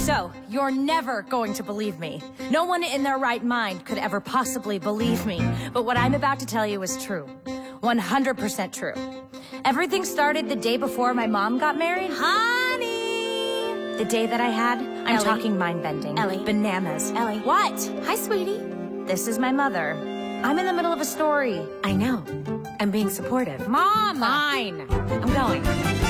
So, you're never going to believe me. No one in their right mind could ever possibly believe me. But what I'm about to tell you is true. 100% true. Everything started the day before my mom got married. Honey! The day that I had, I'm Ellie. talking mind-bending. Ellie. Bananas. Ellie. What? Hi, sweetie. This is my mother. I'm in the middle of a story. I know. I'm being supportive. Mom! Fine. I'm going.